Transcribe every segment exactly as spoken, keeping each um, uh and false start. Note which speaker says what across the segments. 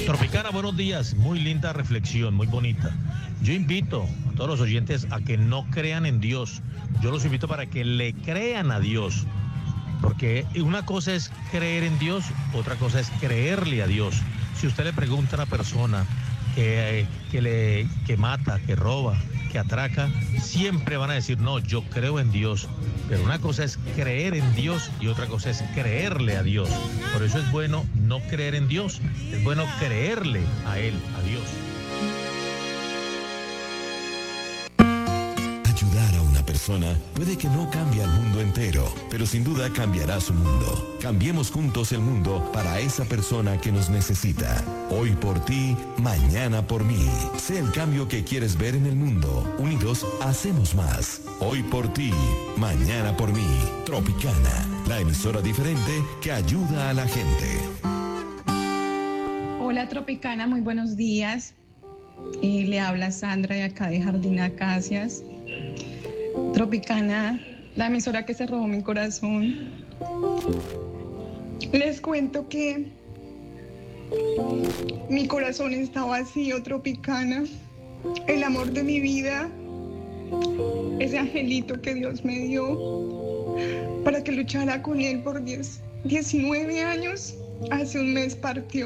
Speaker 1: Tropicana, buenos días. Muy linda reflexión, muy bonita. Yo invito a todos los oyentes a que no crean en Dios. Yo los invito para que le crean a Dios. Porque una cosa es creer en Dios, otra cosa es creerle a Dios. Si usted le pregunta a una persona que, que, le, que mata, que roba, que atraca, siempre van a decir, no, yo creo en Dios. Pero una cosa es creer en Dios y otra cosa es creerle a Dios. Por eso es bueno no creer en Dios, es bueno creerle a Él, a Dios.
Speaker 2: Ayudar a una persona puede que no cambie al mundo entero, pero sin duda cambiará su mundo. Cambiemos juntos el mundo para esa persona que nos necesita. Hoy por ti, mañana por mí. Sé el cambio que quieres ver en el mundo. Unidos hacemos más. Hoy por ti, mañana por mí. Tropicana, la emisora diferente que ayuda a la gente.
Speaker 3: Hola Tropicana, muy buenos días. Eh, le habla Sandra de acá de Jardín Acacias. Tropicana, la emisora que se robó mi corazón. Les cuento que mi corazón está vacío, Tropicana. El amor de mi vida, ese angelito que Dios me dio para que luchara con él por diez, diecinueve años, hace un mes partió.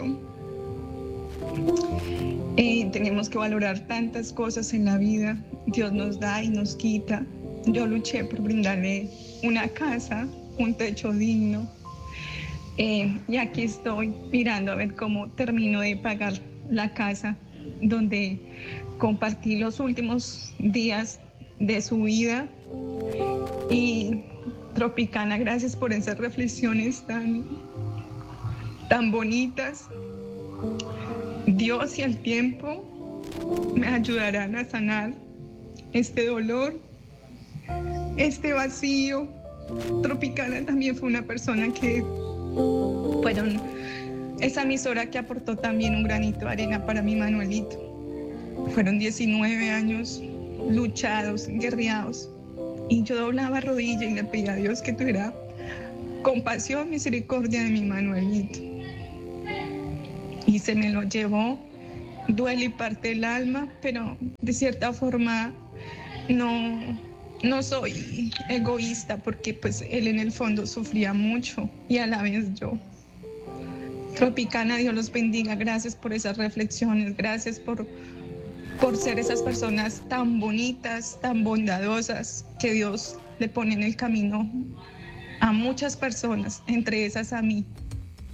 Speaker 3: Eh, tenemos que valorar tantas cosas en la vida. Dios nos da y nos quita. Yo luché por brindarle una casa, un techo digno. Eh, y aquí estoy mirando a ver cómo termino de pagar la casa donde compartí los últimos días de su vida. Y Tropicana, gracias por esas reflexiones tan, tan bonitas. Dios y el tiempo me ayudarán a sanar este dolor, este vacío. Tropicana también fue una persona que fueron esa emisora que aportó también un granito de arena para mi Manuelito. Fueron diecinueve años luchados, guerreados, y yo doblaba rodilla y le pedía a Dios que tuviera compasión, misericordia de mi Manuelito. Y se me lo llevó, duele y parte el alma, pero de cierta forma no, no soy egoísta, porque pues él en el fondo sufría mucho y a la vez yo. Tropicana, Dios los bendiga, gracias por esas reflexiones, gracias por, por ser esas personas tan bonitas, tan bondadosas, que Dios le pone en el camino a muchas personas, entre esas a mí.